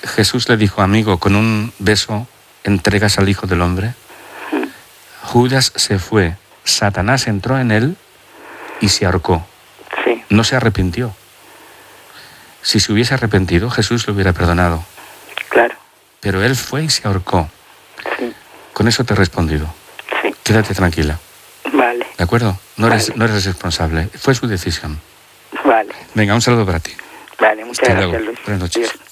Jesús le dijo, amigo, con un beso entregas al Hijo del Hombre. Judas se fue, Satanás entró en él y se ahorcó. Sí. No se arrepintió. Si se hubiese arrepentido, Jesús lo hubiera perdonado. Claro. Pero él fue y se ahorcó. Sí. Con eso te he respondido. Sí. Quédate tranquila. Vale. ¿De acuerdo? No Vale. eres responsable. Fue su decisión. Vale. Venga, un saludo para ti. Vale, muchas Hasta gracias, luego. Luis. Buenas noches. Adiós.